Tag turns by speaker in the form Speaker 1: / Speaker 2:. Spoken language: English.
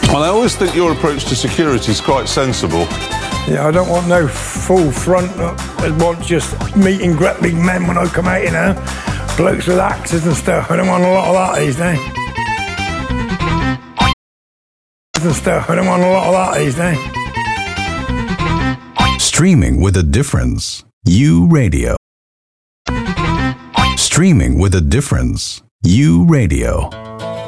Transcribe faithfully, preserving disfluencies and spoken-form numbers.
Speaker 1: Well, I always think your approach to security is quite sensible.
Speaker 2: Yeah, I don't want no full front. I want just meet and greet big men when I come out, you know. Blokes with axes and stuff. I don't want a lot of that these days. And stuff. I don't want a lot of that these days.
Speaker 3: Streaming with a difference. U Radio. Streaming with a difference. U Radio.